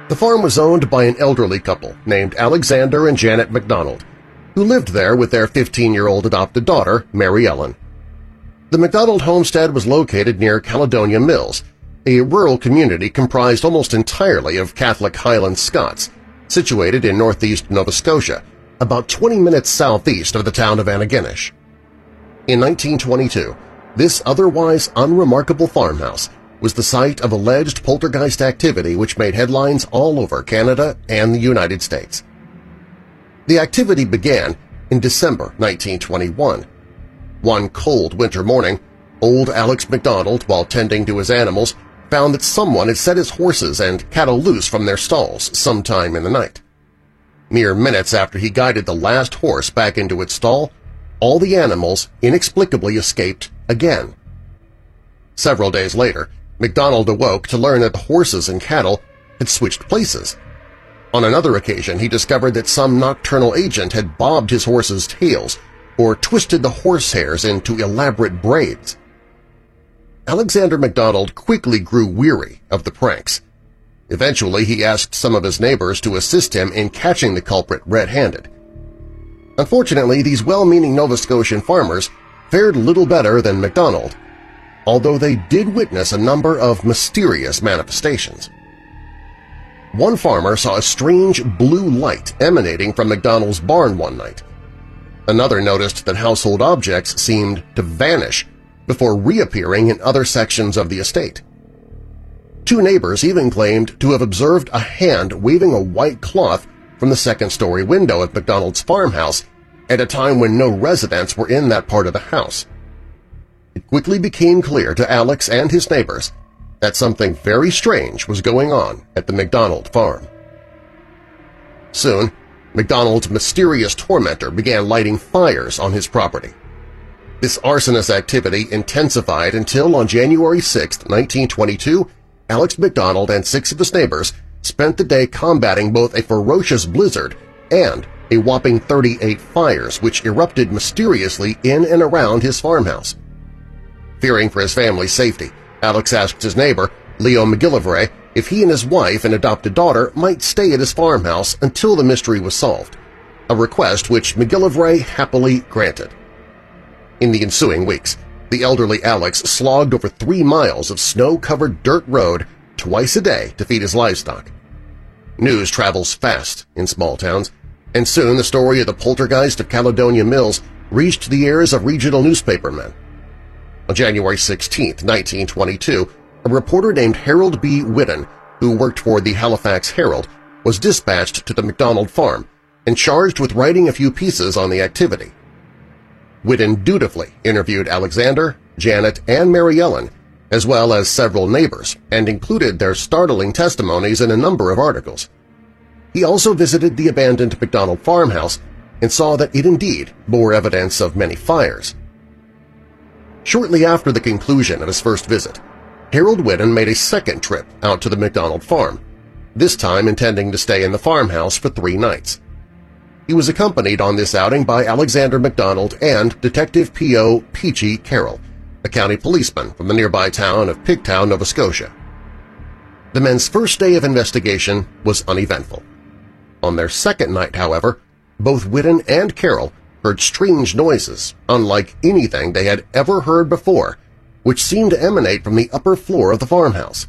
The farm was owned by an elderly couple named Alexander and Janet McDonald, who lived there with their 15-year-old adopted daughter, Mary Ellen. The McDonald homestead was located near Caledonia Mills, a rural community comprised almost entirely of Catholic Highland Scots, situated in northeast Nova Scotia, about 20 minutes southeast of the town of Antigonish. In 1922, this otherwise unremarkable farmhouse was the site of alleged poltergeist activity which made headlines all over Canada and the United States. The activity began in December 1921. One cold winter morning, old Alex McDonald, while tending to his animals, found that someone had set his horses and cattle loose from their stalls sometime in the night. Mere minutes after he guided the last horse back into its stall, all the animals inexplicably escaped again. Several days later, McDonald awoke to learn that the horses and cattle had switched places. On another occasion, he discovered that some nocturnal agent had bobbed his horse's tails or twisted the horsehairs into elaborate braids. Alexander McDonald quickly grew weary of the pranks. Eventually, he asked some of his neighbors to assist him in catching the culprit red-handed. Unfortunately, these well-meaning Nova Scotian farmers fared little better than McDonald, although they did witness a number of mysterious manifestations. One farmer saw a strange blue light emanating from McDonald's barn one night. Another noticed that household objects seemed to vanish before reappearing in other sections of the estate. Two neighbors even claimed to have observed a hand waving a white cloth from the second-story window at McDonald's farmhouse at a time when no residents were in that part of the house. It quickly became clear to Alex and his neighbors that something very strange was going on at the McDonald farm. Soon, McDonald's mysterious tormentor began lighting fires on his property. This arsonous activity intensified until on January 6, 1922, Alex McDonald and 6 of his neighbors spent the day combating both a ferocious blizzard and a whopping 38 fires which erupted mysteriously in and around his farmhouse. Fearing for his family's safety, Alex asked his neighbor, Leo McGillivray, if he and his wife and adopted daughter might stay at his farmhouse until the mystery was solved, a request which McGillivray happily granted. In the ensuing weeks, the elderly Alex slogged over 3 miles of snow-covered dirt road twice a day to feed his livestock. News travels fast in small towns, and soon the story of the poltergeist of Caledonia Mills reached the ears of regional newspapermen. On January 16, 1922, a reporter named Harold B. Whiddon, who worked for the Halifax Herald, was dispatched to the McDonald farm and charged with writing a few pieces on the activity. Whiddon dutifully interviewed Alexander, Janet, and Mary Ellen, as well as several neighbors, and included their startling testimonies in a number of articles. He also visited the abandoned McDonald farmhouse and saw that it indeed bore evidence of many fires. Shortly after the conclusion of his first visit, Harold Whiddon made a second trip out to the McDonald farm, this time intending to stay in the farmhouse for 3 nights. He was accompanied on this outing by Alexander McDonald and Detective P.O. Peachy Carroll, a county policeman from the nearby town of Pigtown, Nova Scotia. The men's first day of investigation was uneventful. On their second night, however, both Whiddon and Carroll heard strange noises, unlike anything they had ever heard before, which seemed to emanate from the upper floor of the farmhouse.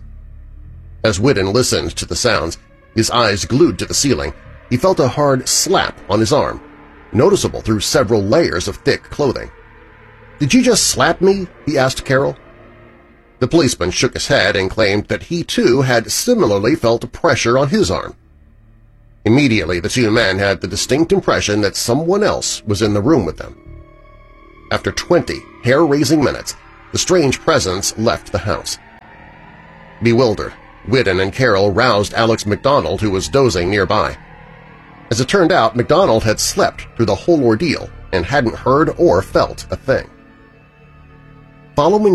As Whiddon listened to the sounds, his eyes glued to the ceiling, he felt a hard slap on his arm, noticeable through several layers of thick clothing. "Did you just slap me?" he asked Carroll. The policeman shook his head and claimed that he too had similarly felt pressure on his arm. Immediately, the two men had the distinct impression that someone else was in the room with them. After 20 hair-raising minutes, the strange presence left the house. Bewildered, Whiddon and Carroll roused Alex McDonald, who was dozing nearby. As it turned out, McDonald had slept through the whole ordeal and hadn't heard or felt a thing. Following